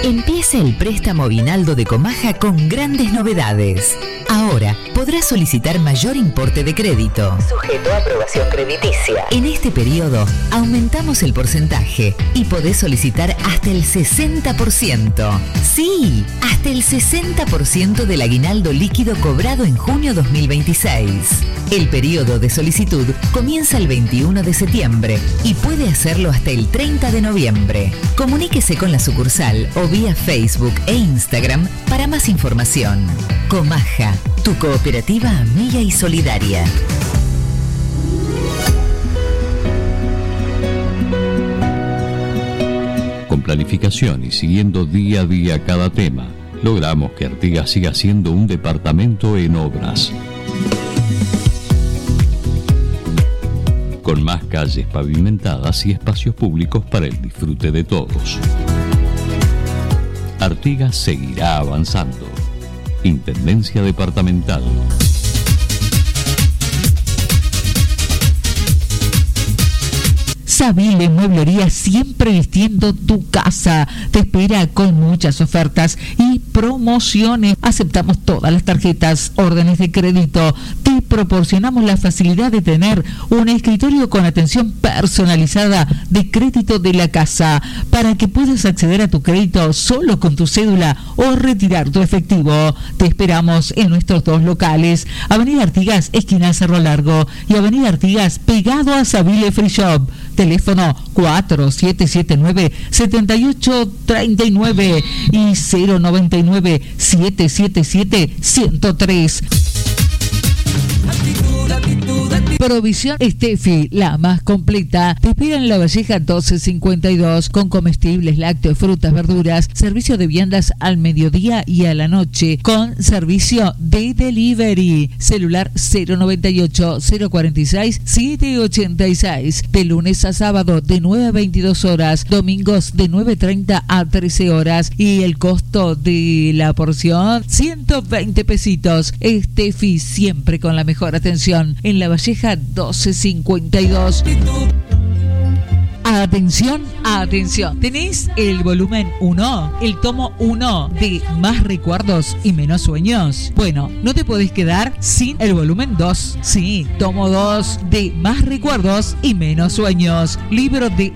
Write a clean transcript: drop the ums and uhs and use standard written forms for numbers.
Empieza el préstamo Aguinaldo de Comaja con grandes novedades. Ahora podrás solicitar mayor importe de crédito, sujeto a aprobación crediticia. En este periodo aumentamos el porcentaje y podés solicitar hasta el 60%. Sí, hasta el 60% del aguinaldo líquido cobrado en junio 2026. El periodo de solicitud comienza el 21 de septiembre y puede hacerlo hasta el 30 de noviembre. Comuníquese con la sucursal o vía Facebook e Instagram para más información. Comaja, tu cooperativa amiga y solidaria. Con planificación y siguiendo día a día cada tema, logramos que Artigas siga siendo un departamento en obras. Con más calles pavimentadas y espacios públicos para el disfrute de todos. Artigas seguirá avanzando. Intendencia Departamental. Savile Mueblería, siempre vistiendo tu casa. Te espera con muchas ofertas y promociones. Aceptamos todas las tarjetas, órdenes de crédito. Te proporcionamos la facilidad de tener un escritorio con atención personalizada de crédito de la casa para que puedas acceder a tu crédito solo con tu cédula o retirar tu efectivo. Te esperamos en nuestros dos locales: Avenida Artigas, esquina Cerro Largo, y Avenida Artigas, pegado a Savile Free Shop. Teléfono 4779-7839 y 099-777-103. Provisión Estefi, la más completa. Te espera en La Valleja 1252 con comestibles, lácteos, frutas, verduras, servicio de viandas al mediodía y a la noche con servicio de delivery. Celular 098-046-786 de lunes a sábado de 9 a 22 horas, domingos de 9:30 a 13 horas y el costo de la porción 120 pesitos. Estefi, siempre con la mejor atención, en La Valleja 1252. Atención, atención. ¿Tenés el volumen 1? El tomo 1 de Más Recuerdos y Menos Sueños. Bueno, no te podés quedar sin el volumen 2. Sí, tomo 2 de Más Recuerdos y Menos Sueños. Libro de